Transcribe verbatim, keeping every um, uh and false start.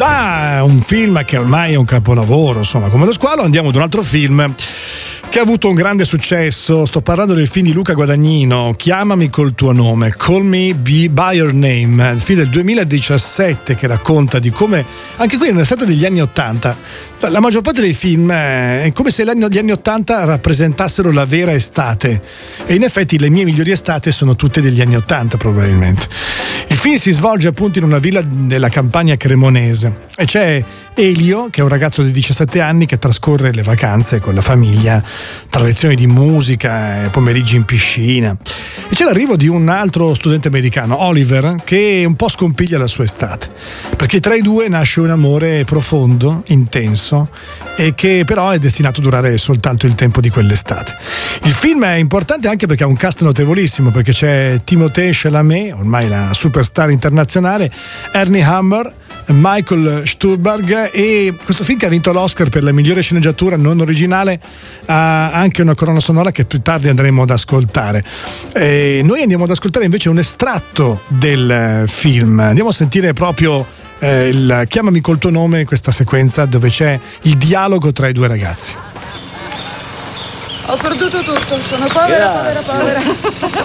Da un film che ormai è un capolavoro, insomma, come Lo squalo, andiamo ad un altro film che ha avuto un grande successo. Sto parlando del film di Luca Guadagnino, Chiamami col tuo nome, Call Me by Your Name, il film del duemiladiciassette che racconta di come, anche qui nell'estate degli anni ottanta, la maggior parte dei film è come se gli anni ottanta rappresentassero la vera estate, e in effetti le mie migliori estate sono tutte degli anni ottanta probabilmente. Il film si svolge appunto in una villa della campagna cremonese e c'è Elio, che è un ragazzo di diciassette anni che trascorre le vacanze con la famiglia tra lezioni di musica e pomeriggi in piscina, e c'è l'arrivo di un altro studente americano, Oliver, che un po' scompiglia la sua estate, perché tra i due nasce un amore profondo, intenso, e che però è destinato a durare soltanto il tempo di quell'estate. Il film è importante anche perché ha un cast notevolissimo, perché c'è Timothée Chalamet, ormai la superstar internazionale, Ernie Hammer, Michael Stuhlbarg, e questo film che ha vinto l'Oscar per la migliore sceneggiatura non originale ha anche una colonna sonora che più tardi andremo ad ascoltare. E noi andiamo ad ascoltare invece un estratto del film, andiamo a sentire proprio eh, il Chiamami col tuo nome, questa sequenza dove c'è il dialogo tra i due ragazzi. Ho perduto tutto, sono povera, Grazie. povera, povera.